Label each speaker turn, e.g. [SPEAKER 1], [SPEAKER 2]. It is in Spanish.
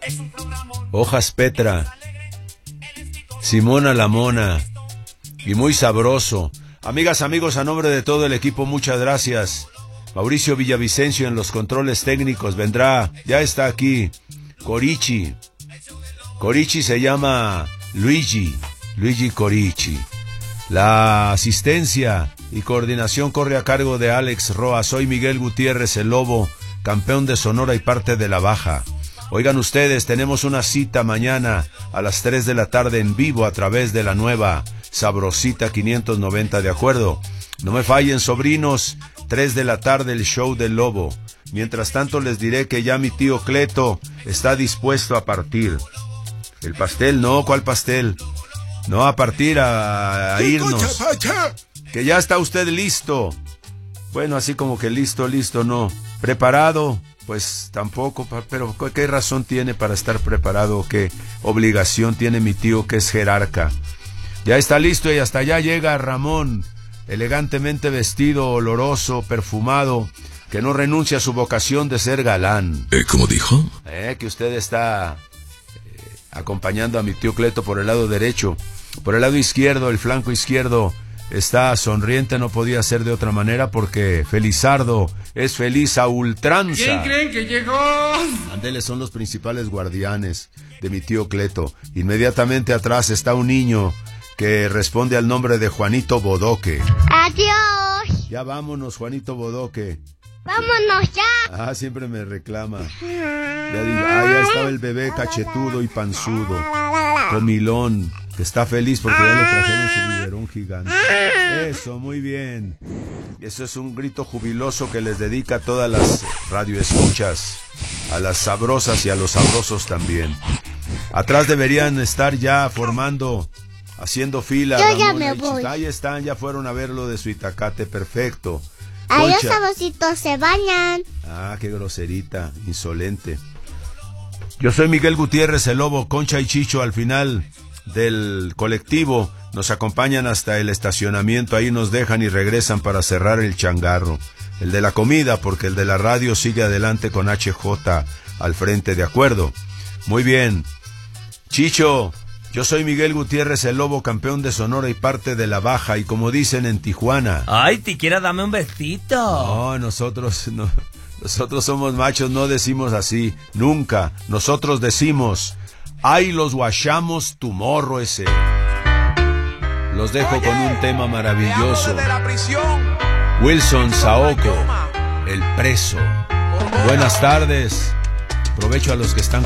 [SPEAKER 1] Hojas Petra, Simona la Mona y muy sabroso. Amigas, amigos, a nombre de todo el equipo, muchas gracias. Mauricio Villavicencio en los controles técnicos vendrá, ya está aquí, Corichi. Corichi se llama Luigi Corichi. La asistencia y coordinación corre a cargo de Alex Roa. Soy Miguel Gutiérrez, el Lobo, campeón de Sonora y parte de la Baja. Oigan ustedes, tenemos una cita mañana a las 3 de la tarde en vivo a través de la nueva Sabrosita 590, ¿de acuerdo? No me fallen, sobrinos, 3 de la tarde el show del Lobo. Mientras tanto les diré que ya mi tío Cleto está dispuesto a partir. El pastel, no, ¿cuál pastel? No, a partir, a irnos. Que ya está usted listo. Bueno, así como que listo, no. ¿Preparado? Pues tampoco, pero ¿qué razón tiene para estar preparado? ¿Qué obligación tiene mi tío que es jerarca? Ya está listo y hasta allá llega Ramón, elegantemente vestido, oloroso, perfumado, que no renuncia a su vocación de ser galán.
[SPEAKER 2] ¿Cómo dijo?
[SPEAKER 1] Que usted está acompañando a mi tío Cleto por el lado derecho. Por el lado izquierdo, el flanco izquierdo, está sonriente, no podía ser de otra manera porque Felizardo es feliz a ultranza.
[SPEAKER 3] ¿Quién creen que llegó?
[SPEAKER 1] Andeles son los principales guardianes de mi tío Cleto. Inmediatamente atrás está un niño que responde al nombre de Juanito Bodoque.
[SPEAKER 4] ¡Adiós!
[SPEAKER 1] Ya vámonos, Juanito Bodoque.
[SPEAKER 4] ¡Vámonos ya!
[SPEAKER 1] Siempre me reclama. Ya digo, ya estaba el bebé cachetudo y panzudo, comilón, que está feliz porque ya le trajeron su biberón gigante. Eso, muy bien. Eso es un grito jubiloso que les dedica a todas las radioescuchas, a las sabrosas y a los sabrosos también. Atrás deberían estar ya formando, haciendo fila.
[SPEAKER 4] Yo ya me voy.
[SPEAKER 1] Ahí están, ya fueron a ver lo de su Itacate, perfecto.
[SPEAKER 4] Ahí los
[SPEAKER 1] Concha.
[SPEAKER 4] sabrositos se bañan.
[SPEAKER 1] Qué groserita, insolente. Yo soy Miguel Gutiérrez, el Lobo. Concha y Chicho al final del colectivo nos acompañan hasta el estacionamiento. Ahí nos dejan y regresan para cerrar el changarro. El de la comida, porque el de la radio sigue adelante con HJ al frente, ¿de acuerdo? Muy bien. Chicho, yo soy Miguel Gutiérrez, el Lobo, campeón de Sonora y parte de la Baja, y como dicen en Tijuana...
[SPEAKER 5] Ay, te quiera, dame un besito.
[SPEAKER 1] No, nosotros somos machos, no decimos así, nunca. Nosotros decimos, ay, los guachamos tu morro ese. Los dejo con un tema maravilloso. Wilson Saoko, El Preso. Buenas tardes. Provecho a los que están